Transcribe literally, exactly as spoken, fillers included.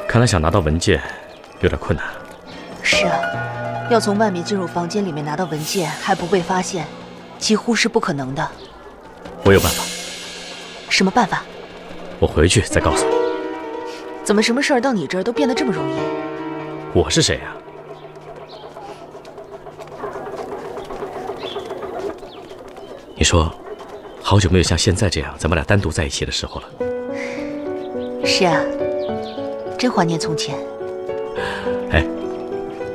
看来想拿到文件有点困难。 是啊，要从外面进入房间里面拿到文件还不被发现，几乎是不可能的。 我有办法。 什么办法？ 我回去再告诉你。 怎么什么事儿到你这儿都变得这么容易？ 我是谁呀？你说，好久没有像现在这样咱们俩单独在一起的时候了。 是啊，真怀念从前。